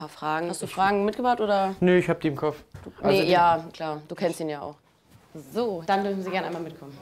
Fragen. Hast du Fragen mitgebracht oder? Nö, ich hab die im Kopf. Nee, ja, klar. Du kennst ihn ja auch. So, dann dürfen Sie gerne einmal mitkommen.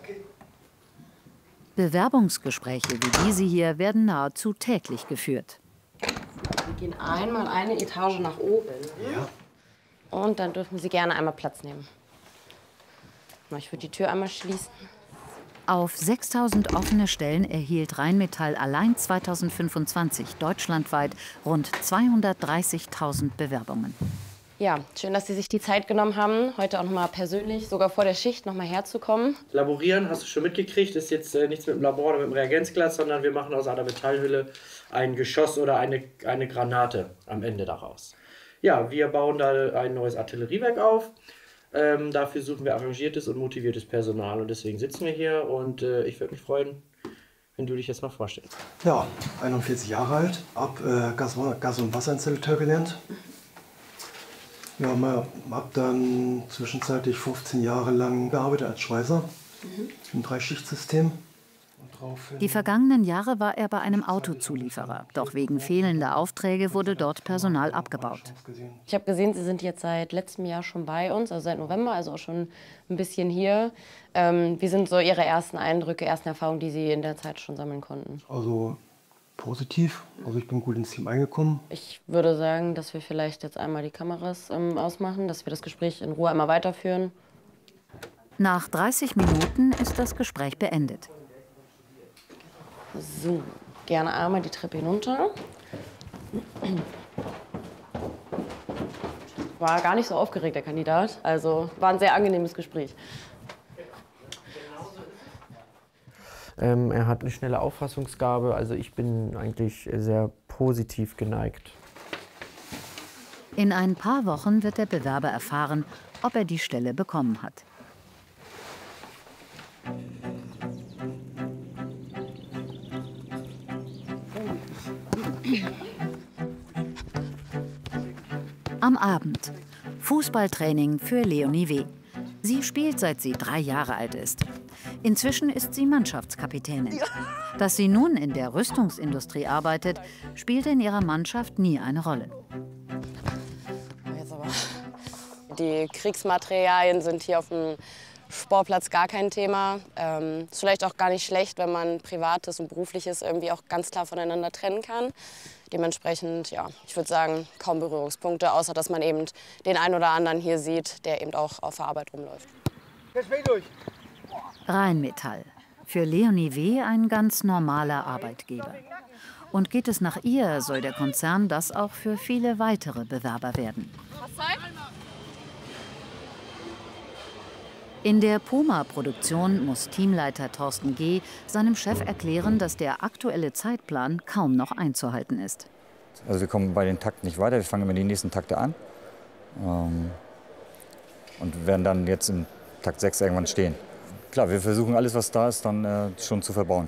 Bewerbungsgespräche wie diese hier werden nahezu täglich geführt. Wir gehen einmal eine Etage nach oben. Ja. Und dann dürfen Sie gerne einmal Platz nehmen. Ich würde die Tür einmal schließen. Auf 6.000 offene Stellen erhielt Rheinmetall allein 2025 deutschlandweit rund 230.000 Bewerbungen. Ja, schön, dass Sie sich die Zeit genommen haben, heute auch noch mal persönlich, sogar vor der Schicht, noch mal herzukommen. Laborieren, hast du schon mitgekriegt, ist jetzt nichts mit dem Labor oder mit dem Reagenzglas, sondern wir machen aus einer Metallhülle ein Geschoss oder eine Granate am Ende daraus. Ja, wir bauen da ein neues Artilleriewerk auf. Dafür suchen wir engagiertes und motiviertes Personal und deswegen sitzen wir hier und ich würde mich freuen, wenn du dich jetzt mal vorstellst. Ja, 41 Jahre alt, Gas- und Wasserinstallateur gelernt. Ja, hab dann zwischenzeitlich 15 Jahre lang gearbeitet als Schweißer im Dreischichtsystem. Die vergangenen Jahre war er bei einem Autozulieferer. Doch wegen fehlender Aufträge wurde dort Personal abgebaut. Ich habe gesehen, Sie sind jetzt seit letztem Jahr schon bei uns, also seit November, also auch schon ein bisschen hier. Wie sind so Ihre ersten Eindrücke, ersten Erfahrungen, die Sie in der Zeit schon sammeln konnten? Also positiv, also ich bin gut ins Team eingekommen. Ich würde sagen, dass wir vielleicht jetzt einmal die Kameras ausmachen, dass wir das Gespräch in Ruhe einmal weiterführen. Nach 30 Minuten ist das Gespräch beendet. So, gerne einmal die Treppe hinunter. War gar nicht so aufgeregt, der Kandidat. Also war ein sehr angenehmes Gespräch. Er hat eine schnelle Auffassungsgabe, also ich bin eigentlich sehr positiv geneigt. In ein paar Wochen wird der Bewerber erfahren, ob er die Stelle bekommen hat. Am Abend. Fußballtraining für Leonie W. Sie spielt, seit sie 3 Jahre alt ist. Inzwischen ist sie Mannschaftskapitänin. Dass sie nun in der Rüstungsindustrie arbeitet, spielte in ihrer Mannschaft nie eine Rolle. Jetzt aber. Die Kriegsmaterialien sind hier auf dem Sportplatz gar kein Thema. Ist vielleicht auch gar nicht schlecht, wenn man Privates und Berufliches irgendwie auch ganz klar voneinander trennen kann. Dementsprechend, ja, ich würde sagen, kaum Berührungspunkte, außer dass man eben den einen oder anderen hier sieht, der eben auch auf der Arbeit rumläuft. Rheinmetall. Für Leonie W. ein ganz normaler Arbeitgeber. Und geht es nach ihr, soll der Konzern das auch für viele weitere Bewerber werden. In der Puma-Produktion muss Teamleiter Thorsten G. seinem Chef erklären, dass der aktuelle Zeitplan kaum noch einzuhalten ist. Also wir kommen bei den Takten nicht weiter, wir fangen immer die nächsten Takte an und werden dann jetzt im Takt 6 irgendwann stehen. Klar, wir versuchen alles, was da ist, dann schon zu verbauen.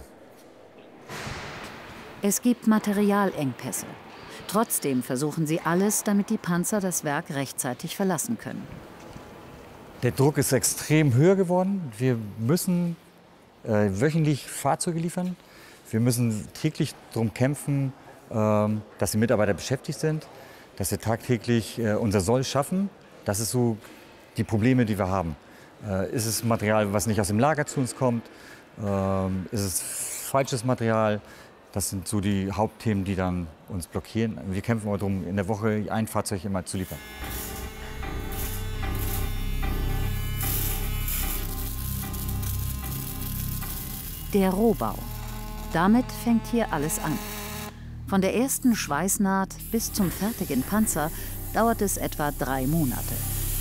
Es gibt Materialengpässe. Trotzdem versuchen sie alles, damit die Panzer das Werk rechtzeitig verlassen können. Der Druck ist extrem höher geworden. Wir müssen wöchentlich Fahrzeuge liefern. Wir müssen täglich darum kämpfen, dass die Mitarbeiter beschäftigt sind, dass wir tagtäglich unser Soll schaffen. Das ist so die Probleme, die wir haben. Ist es Material, was nicht aus dem Lager zu uns kommt? Ist es falsches Material? Das sind so die Hauptthemen, die dann uns blockieren. Wir kämpfen aber darum, in der Woche ein Fahrzeug immer zu liefern. Der Rohbau. Damit fängt hier alles an. Von der ersten Schweißnaht bis zum fertigen Panzer dauert es etwa 3 Monate.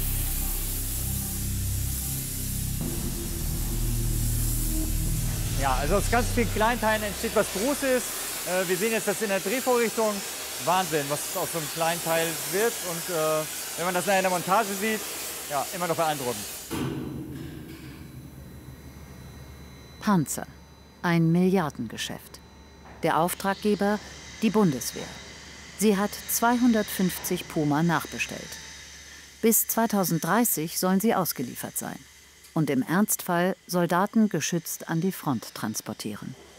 Ja, also aus ganz vielen Kleinteilen entsteht was Großes. Wir sehen jetzt das in der Drehvorrichtung. Wahnsinn, was aus so einem Kleinteil wird. Und wenn man das in der Montage sieht, ja, immer noch beeindruckend. Panzer. Ein Milliardengeschäft. Der Auftraggeber, die Bundeswehr. Sie hat 250 Puma nachbestellt. Bis 2030 sollen sie ausgeliefert sein. Und im Ernstfall Soldaten geschützt an die Front transportieren.